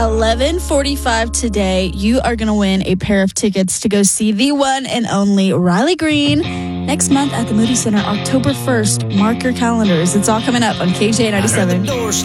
11:45 today, you are going to win a pair of tickets to go see the one and only Riley Green next month at the Moody Center, October 1st. Mark your calendars. It's all coming up on KJ 97.